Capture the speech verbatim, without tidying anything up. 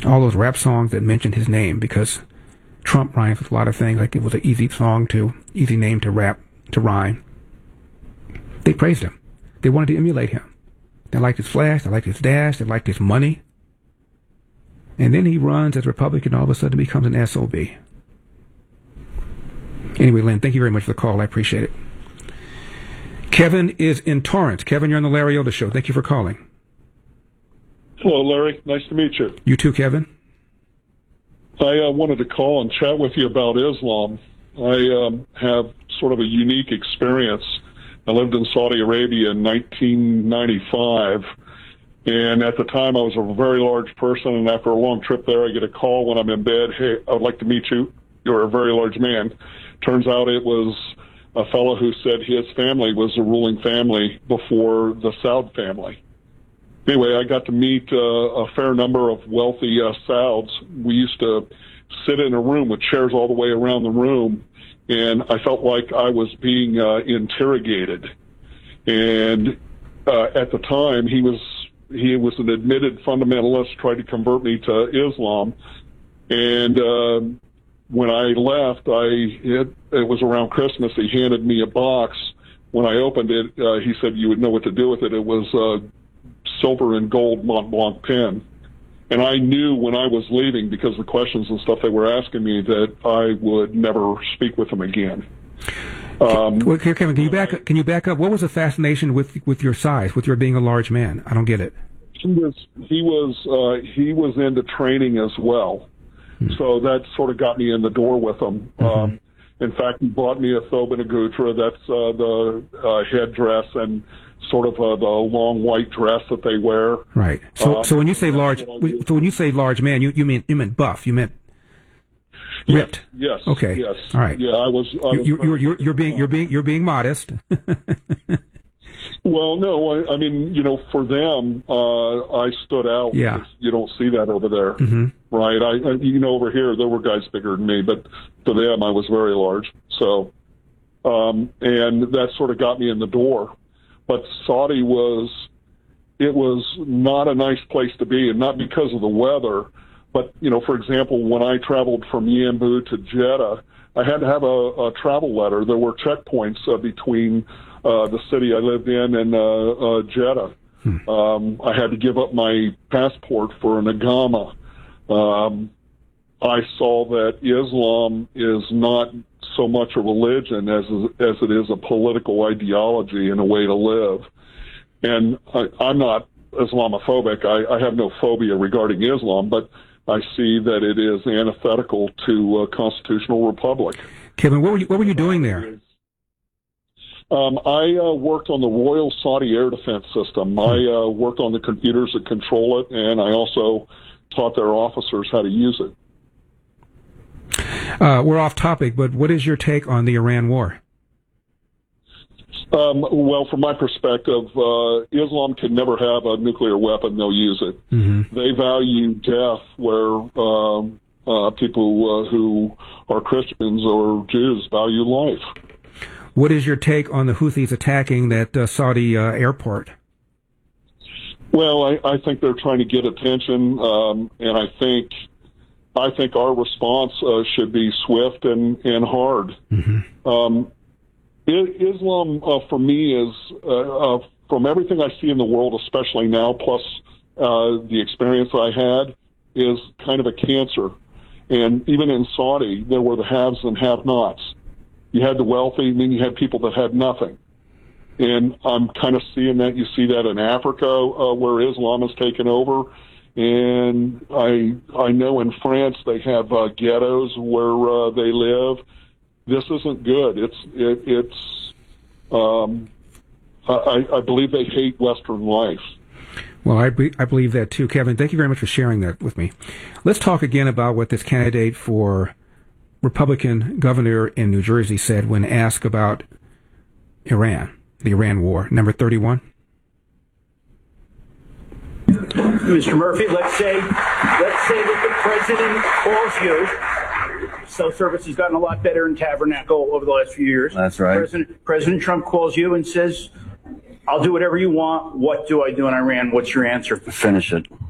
all those rap songs that mentioned his name, because Trump rhymes with a lot of things. Like it was an easy song to, easy name to rap, to rhyme. They praised him. They wanted to emulate him. They liked his flash. They liked his dash. They liked his money. And then he runs as Republican, all of a sudden becomes an S O B. Anyway, Lynn, thank you very much for the call. I appreciate it. Kevin is in Torrance. Kevin, you're on the Larry Elder Show. Thank you for calling. Hello, Larry. Nice to meet you. You too, Kevin. I uh, wanted to call and chat with you about Islam. I um, have sort of a unique experience. I lived in Saudi Arabia in nineteen ninety-five, and at the time I was a very large person, and after a long trip there, I get a call when I'm in bed, hey, I would like to meet you. You're a very large man. Turns out it was a fellow who said his family was the ruling family before the Saud family. Anyway, I got to meet uh, a fair number of wealthy uh, Sauds. We used to sit in a room with chairs all the way around the room, and I felt like I was being uh, interrogated. And uh, at the time, he was he was an admitted fundamentalist, tried to convert me to Islam. And uh, when I left, I it, it was around Christmas. He handed me a box. When I opened it, uh, he said you would know what to do with it. It was a silver and gold Mont Blanc pen. And I knew when I was leaving, because of the questions and stuff they were asking me, that I would never speak with them again. Um, well, Kevin, can you back up, can you back up? What was the fascination with with your size, with your being a large man? I don't get it. He was he was uh, he was into training as well, hmm. so that sort of got me in the door with him. Mm-hmm. Um, in fact, he bought me a thobe and a gutra. That's uh, the uh, headdress and sort of uh, the long white dress that they wear. Right. So, uh, so when you say large, so when you say large man, you you mean you meant buff? You meant ripped? Yes. yes okay. Yes. All right. Yeah, I was. I was you, you're, you're you're being you're being you're being modest. Well, no, I, I mean, you know, for them, uh, I stood out. Yeah. You don't see that over there, mm-hmm. right? I, I, you know, over here there were guys bigger than me, but to them I was very large. So, um, and that sort of got me in the door. But Saudi was, it was not a nice place to be, and not because of the weather. But, you know, for example, when I traveled from Yanbu to Jeddah, I had to have a, a travel letter. There were checkpoints uh, between uh, the city I lived in and uh, uh, Jeddah. Hmm. Um, I had to give up my passport for an Agama. Um, I saw that Islam is not so much a religion as as it is a political ideology and a way to live. And I, I'm not Islamophobic. I, I have no phobia regarding Islam, but I see that it is antithetical to a constitutional republic. Kevin, what were you, what were you doing there? Um, I uh, worked on the Royal Saudi Air Defense System. Hmm. I uh, worked on the computers that control it, and I also taught their officers how to use it. Uh, we're off topic, but what is your take on the Iran war? Um, well, from my perspective, uh, Islam can never have a nuclear weapon. They'll use it. Mm-hmm. They value death where um, uh, people uh, who are Christians or Jews value life. What is your take on the Houthis attacking that uh, Saudi uh, airport? Well, I, I think they're trying to get attention, um, and I think I think our response uh, should be swift and, and hard. Mm-hmm. Um, Islam, uh, for me, is, uh, uh, from everything I see in the world, especially now, plus uh, the experience I had, is kind of a cancer. And even in Saudi, there were the haves and have-nots. You had the wealthy, and then you had people that had nothing. And I'm kind of seeing that. You see that in Africa, uh, where Islam has taken over. And I I know in France they have uh, ghettos where uh, they live. This isn't good. It's it, it's um, I, I believe they hate Western life. Well, I, be, I believe that too, Kevin. Thank you very much for sharing that with me. Let's talk again about what this candidate for Republican governor in New Jersey said when asked about Iran, the Iran war. Number thirty-one. Mister Murphy, let's say let's say that the president calls you. Cell service has gotten a lot better in Tabernacle over the last few years. That's right. President, President Trump calls you and says, I'll do whatever you want. What do I do in Iran? What's your answer? Finish it.